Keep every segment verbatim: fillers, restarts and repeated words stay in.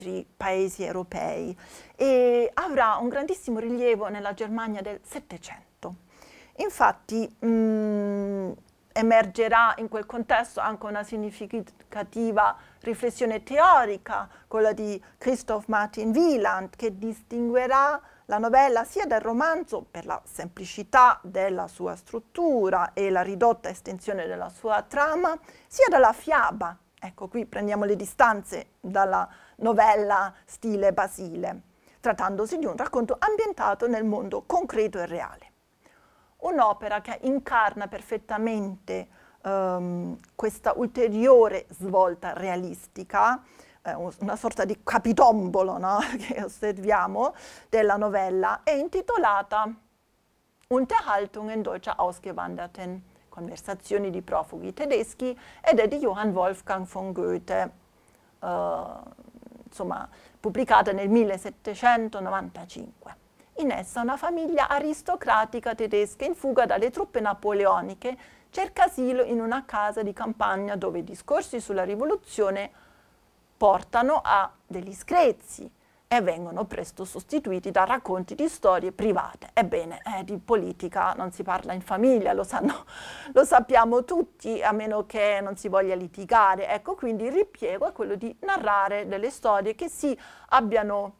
paesi europei e avrà un grandissimo rilievo nella Germania del Settecento. Infatti mh, emergerà in quel contesto anche una significativa riflessione teorica, quella di Christoph Martin Wieland, che distinguerà la novella sia dal romanzo per la semplicità della sua struttura e la ridotta estensione della sua trama, sia dalla fiaba. Ecco, qui prendiamo le distanze dalla novella stile Basile, trattandosi di un racconto ambientato nel mondo concreto e reale. Un'opera che incarna perfettamente um, questa ulteriore svolta realistica, eh, una sorta di capitombolo, no? Che osserviamo della novella, è intitolata Unterhaltungen deutscher Ausgewanderten, conversazioni di profughi tedeschi, ed è di Johann Wolfgang von Goethe, eh, insomma, pubblicata nel millesettecentonovantacinque. In essa una famiglia aristocratica tedesca in fuga dalle truppe napoleoniche cerca asilo in una casa di campagna dove i discorsi sulla rivoluzione portano a degli screzi e vengono presto sostituiti da racconti di storie private. Ebbene, eh, di politica non si parla in famiglia, lo sanno, lo sappiamo tutti, a meno che non si voglia litigare. Ecco, quindi il ripiego è quello di narrare delle storie che sì abbiano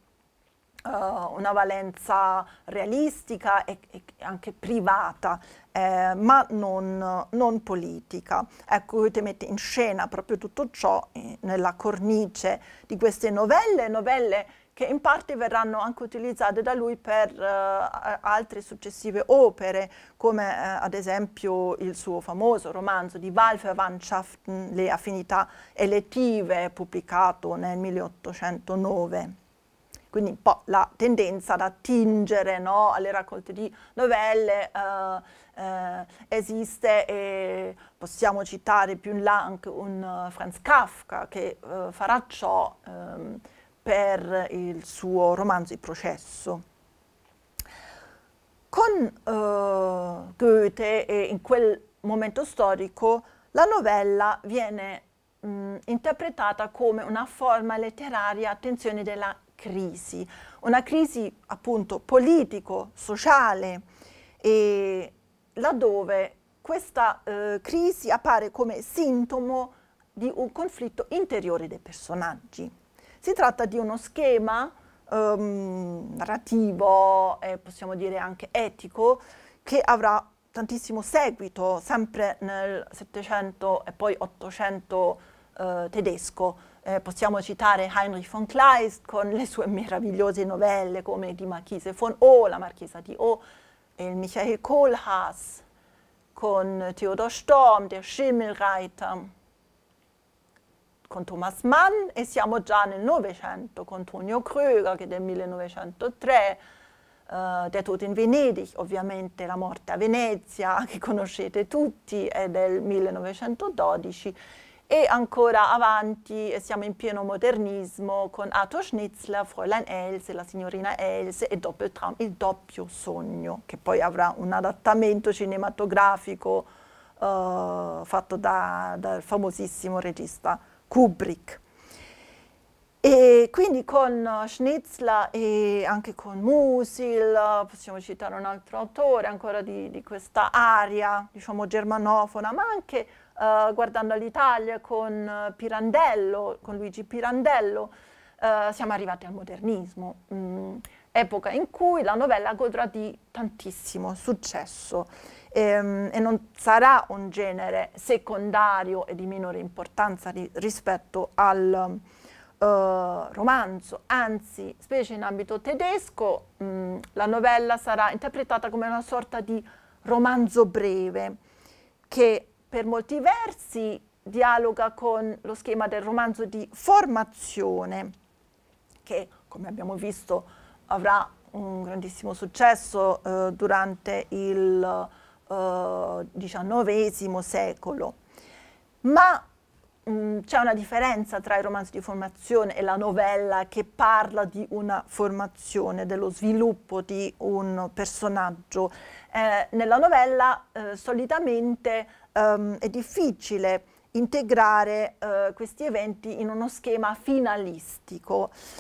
Uh, una valenza realistica e, e anche privata, eh, ma non, non politica. Ecco, Goethe mette in scena proprio tutto ciò eh, nella cornice di queste novelle, novelle che in parte verranno anche utilizzate da lui per uh, altre successive opere, come uh, ad esempio il suo famoso romanzo di Wahlverwandtschaften, Le affinità elettive, pubblicato nel milleottocentonove. Quindi un po' la tendenza ad attingere, no, alle raccolte di novelle eh, eh, esiste, e possiamo citare più in là anche un uh, Franz Kafka che uh, farà ciò um, per il suo romanzo Il processo. Con uh, Goethe e in quel momento storico la novella viene mh, interpretata come una forma letteraria, attenzione, della crisi, una crisi appunto politico-sociale, e laddove questa eh, crisi appare come sintomo di un conflitto interiore dei personaggi. Si tratta di uno schema um, narrativo e possiamo dire anche etico che avrà tantissimo seguito sempre nel Settecento e poi Ottocento eh, tedesco. Eh, possiamo citare Heinrich von Kleist con le sue meravigliose novelle come Die Marchise von O, La Marchesa di O, e il Michael Kohlhaas con Theodor Storm, Der Schimmelreiter, con Thomas Mann, e siamo già nel Novecento con Tonio Kröger, che è del millenovecentotre, uh, Der Tod in Venedig, ovviamente La morte a Venezia, che conoscete tutti, è del millenovecentododici, e ancora avanti siamo in pieno modernismo con Arthur Schnitzler, Fräulein Else, La signorina Else e Doppeltraum, Il doppio sogno, che poi avrà un adattamento cinematografico uh, fatto da, dal famosissimo regista Kubrick. E quindi con Schnitzler e anche con Musil possiamo citare un altro autore ancora di, di questa area, diciamo, germanofona, ma anche Uh, guardando all'Italia con uh, Pirandello, con Luigi Pirandello, uh, siamo arrivati al modernismo, mm, epoca in cui la novella godrà di tantissimo successo ehm, e non sarà un genere secondario e di minore importanza ri rispetto al uh, romanzo, anzi, specie in ambito tedesco, mh, la novella sarà interpretata come una sorta di romanzo breve che per molti versi dialoga con lo schema del romanzo di formazione, che, come abbiamo visto, avrà un grandissimo successo eh, durante il eh, diciannovesimo secolo. Ma c'è una differenza tra i romanzi di formazione e la novella che parla di una formazione, dello sviluppo di un personaggio. Eh, nella novella eh, solitamente Um, è difficile integrare eh, questi eventi in uno schema finalistico.